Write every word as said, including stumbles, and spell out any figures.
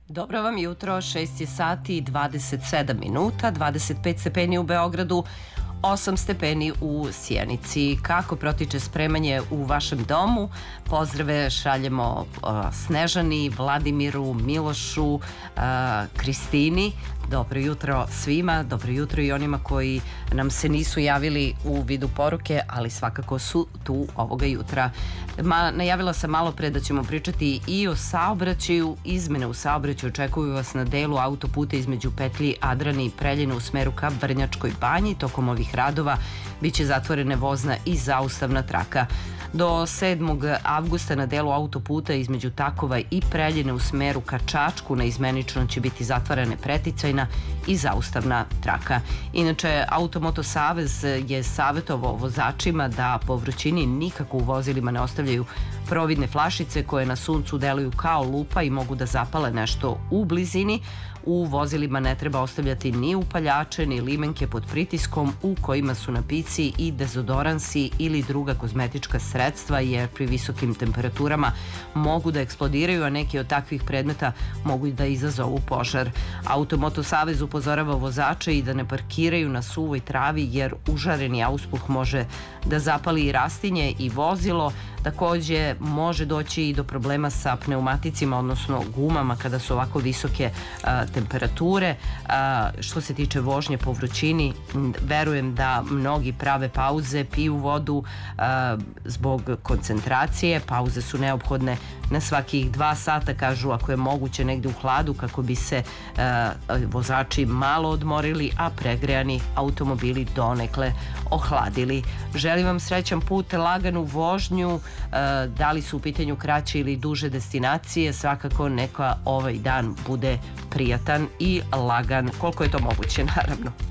Dobro vam jutro, šest je sati i dvadeset sedam minuta, dvadeset pet stepeni u Beogradu, osam stepeni u Sjenici. Kako protiče spremanje u vašem domu? Pozdrave šaljemo uh, Snežani, Vladimiru, Milošu, uh, Kristini. Dobro jutro svima, dobro jutro i onima koji nam se nisu javili u vidu poruke, ali svakako su tu ovoga jutra. Ma, najavila sam malo pre da ćemo pričati i o saobraćaju. Izmene u saobraćaju očekuju vas na delu autoputa između petlji Adrani i Preljine u smeru ka Vrnjačkoj banji. Tokom ovih radova biće zatvorene vozna i zaustavna traka. Do sedmog avgusta na delu autoputa između Takova i Preljine u smeru ka Čačku naizmenično će biti zatvarane preticajna i zaustavna traka. Inače, Automoto savez je savjetovao vozačima da po vrućini nikako u vozilima ne ostavljaju providne flašice koje na suncu deluju kao lupa i mogu da zapale nešto u blizini. U vozilima ne treba ostavljati ni upaljače ni limenke pod pritiskom u kojima su napici i dezodoransi ili druga kozmetička sredstva, jer pri visokim temperaturama mogu da eksplodiraju, a neki od takvih predmeta mogu i da izazovu požar. Automoto savez upozorava vozače i da ne parkiraju na suvoj travi, jer užareni auspuh može da zapali i rastinje i vozilo. Takođe može doći i do problema sa pneumaticima, odnosno gumama kada su ovako visoke a, temperature. A, što se tiče vožnje po vrućini, verujem da mnogi prave pauze, piju vodu a, zbog koncentracije. Pauze su neophodne na svakih dva sata, kažu, ako je moguće negde u hladu, kako bi se a, vozači malo odmorili, a pregrejani automobili donekle ohladili. Želim vam srećan put, laganu vožnju. Da li su u pitanju kraće ili duže destinacije, svakako neka ovaj dan bude prijatan i lagan, koliko je to moguće, naravno.